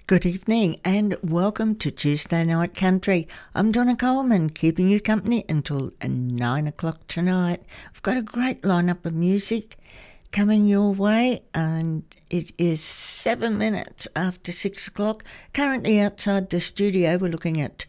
Good evening and welcome to Tuesday Night Country. I'm Donna Coleman, keeping you company until 9 o'clock tonight. I've got a great lineup of music coming your way, and it is 7 minutes after 6 o'clock. Currently outside the studio we're looking at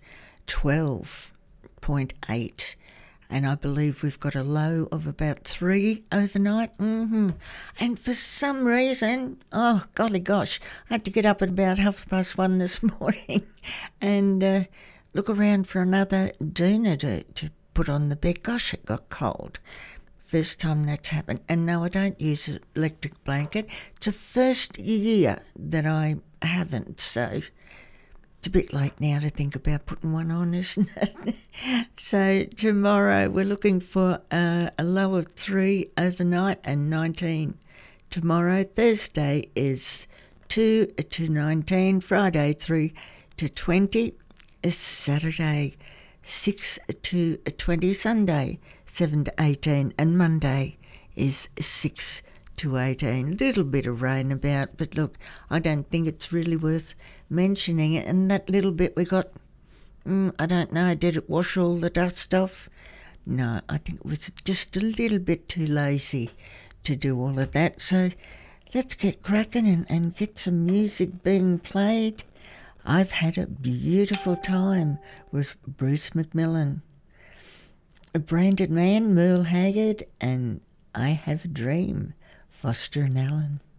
12.8, and I believe we've got a low of about 3 overnight. And for some reason, oh golly gosh, I had to get up at about 1:30 this morning and look around for another doona to put on the bed. Gosh, it got cold. First time that's happened. And no, I don't use an electric blanket. It's the first year that I haven't, so it's a bit late now to think about putting one on, isn't it? So tomorrow we're looking for a low of 3 overnight and 19 tomorrow. Thursday is 2 to 19, Friday 3 to 20, Saturday 6 to 20, Sunday 7 to 18, and Monday is 6 to 18. Little bit of rain about, but look, I don't think it's really worth mentioning it. And that little bit we got, I don't know, did it wash all the dust off? No, I think it was just a little bit too lazy to do all of that. So let's get cracking and get some music being played. I've had a beautiful time with Bruce McMillan, Brandon Mann, Merle Haggard, and I Have a Dream, Foster and Allen.